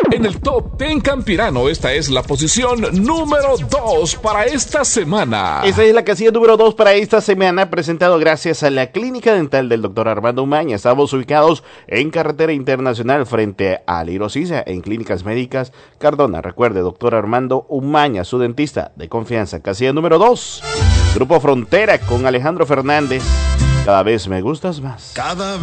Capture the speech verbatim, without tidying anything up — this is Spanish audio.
En el Top diez Campirano, esta es la posición número dos para esta semana. Esa es la casilla número dos para esta semana, presentado gracias a la Clínica Dental del doctor Armando Umaña. Estamos ubicados en Carretera Internacional frente a Liro Sisa, en Clínicas Médicas Cardona. Recuerde, doctor Armando Umaña, su dentista de confianza. Casilla número dos, Grupo Frontera con Alejandro Fernández. Cada vez me gustas más. Cada